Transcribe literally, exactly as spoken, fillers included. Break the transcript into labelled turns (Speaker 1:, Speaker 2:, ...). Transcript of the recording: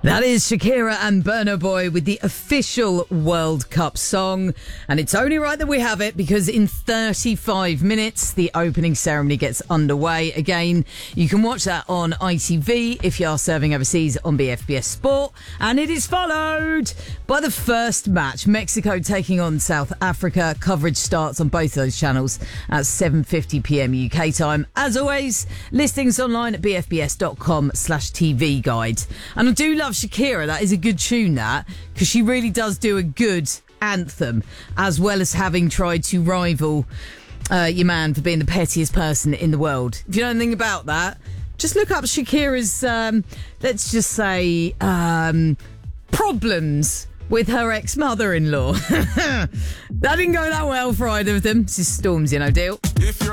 Speaker 1: That is Shakira and Burna Boy with the official World Cup song. And it's only right that we have it because in thirty-five minutes, the opening ceremony gets underway. Again, you can watch that on I T V if you are serving overseas on B F B S Sport. And it is followed by the first match, Mexico taking on South Africa. Coverage starts on both of those channels at seven fifty p.m. U K time. As always, listings online at bfbs.com slash TV guide. And I do love Shakira. That is a good tune, that, because she really does do a good anthem, as well as having tried to rival uh, your man for being the pettiest person in the world. If you know anything about that, just look up Shakira's, um, let's just say, um, problems with her ex-mother-in-law. That didn't go that well for either of them. This is Stormzy, no deal. If you're